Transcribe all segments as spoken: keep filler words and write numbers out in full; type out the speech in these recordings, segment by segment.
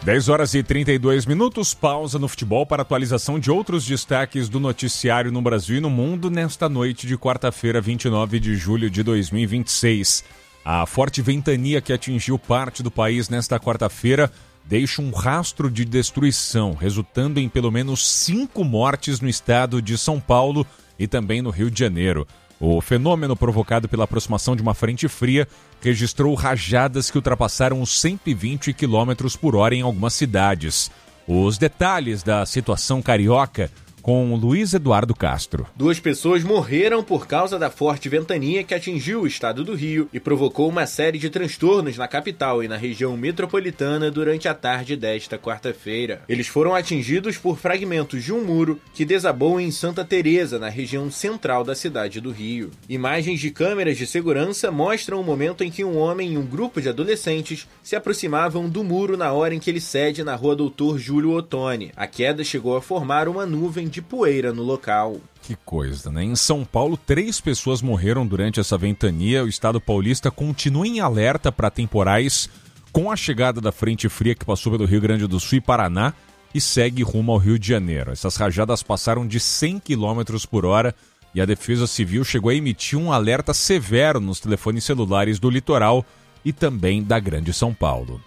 dez horas e trinta e dois minutos, pausa no futebol para atualização de outros destaques do noticiário no Brasil e no mundo nesta noite de quarta-feira, vinte e nove de julho de dois mil e vinte e seis. A forte ventania que atingiu parte do país nesta quarta-feira deixa um rastro de destruição, resultando em pelo menos cinco mortes no estado de São Paulo e também no Rio de Janeiro. O fenômeno provocado pela aproximação de uma frente fria registrou rajadas que ultrapassaram os cento e vinte quilômetros por hora em algumas cidades. Os detalhes da situação carioca com Luiz Eduardo Castro. Duas pessoas morreram por causa da forte ventania que atingiu o estado do Rio e provocou uma série de transtornos na capital e na região metropolitana durante a tarde desta quarta-feira. Eles foram atingidos por fragmentos de um muro que desabou em Santa Teresa, na região central da cidade do Rio. Imagens de câmeras de segurança mostram o momento em que um homem e um grupo de adolescentes se aproximavam do muro na hora em que ele cede na rua Doutor Júlio Ottoni. A queda chegou a formar uma nuvem de de poeira no local. Que coisa, né? Em São Paulo, três pessoas morreram durante essa ventania. O estado paulista continua em alerta para temporais com a chegada da frente fria que passou pelo Rio Grande do Sul e Paraná e segue rumo ao Rio de Janeiro. Essas rajadas passaram de cem quilômetros por hora e a Defesa Civil chegou a emitir um alerta severo nos telefones celulares do litoral e também da Grande São Paulo.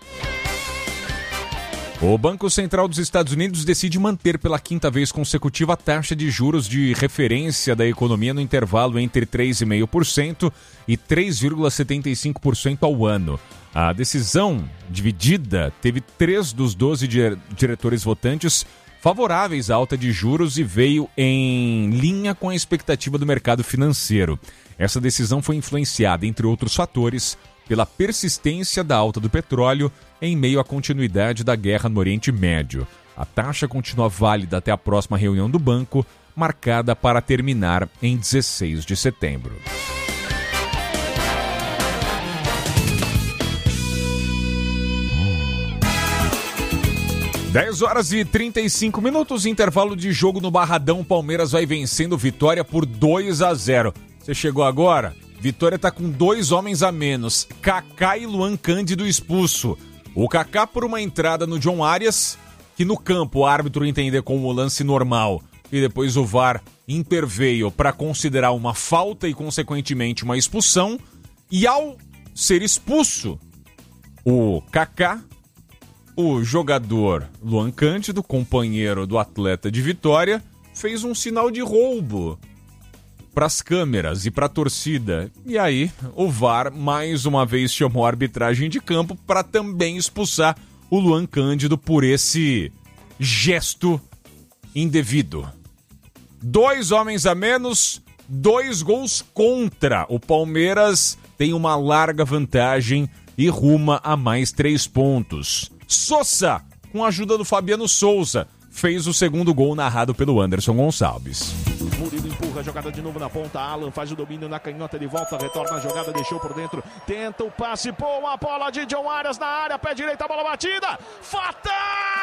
O Banco Central dos Estados Unidos decide manter pela quinta vez consecutiva a taxa de juros de referência da economia no intervalo entre três vírgula cinco por cento e três vírgula setenta e cinco por cento ao ano. A decisão dividida teve três dos doze diretores votantes favoráveis à alta de juros e veio em linha com a expectativa do mercado financeiro. Essa decisão foi influenciada, entre outros fatores, pela persistência da alta do petróleo em meio à continuidade da guerra no Oriente Médio. A taxa continua válida até a próxima reunião do banco, marcada para terminar em dezesseis de setembro. dez horas e trinta e cinco minutos, intervalo de jogo no Barradão. Palmeiras vai vencendo Vitória por dois a zero. Você chegou agora? Vitória está com dois homens a menos, Kaká e Luan Cândido expulso. O Kaká por uma entrada no John Arias, que no campo o árbitro entendeu como lance normal, e depois o V A R interveio para considerar uma falta e consequentemente uma expulsão, e ao ser expulso o Kaká, o jogador Luan Cândido, companheiro do atleta de Vitória, fez um sinal de roubo para as câmeras e para a torcida. E aí, o V A R mais uma vez chamou a arbitragem de campo para também expulsar o Luan Cândido por esse gesto indevido. Dois homens a menos, dois gols contra. O Palmeiras tem uma larga vantagem e ruma a mais três pontos. Sosa, com a ajuda do Fabiano Souza, fez o segundo gol narrado pelo Anderson Gonçalves. Murilo empurra a jogada de novo na ponta. Alan faz o domínio na canhota de volta. Retorna a jogada, deixou por dentro. Tenta o passe. Boa bola de John Arias na área. Pé direita, a bola batida. Fatal!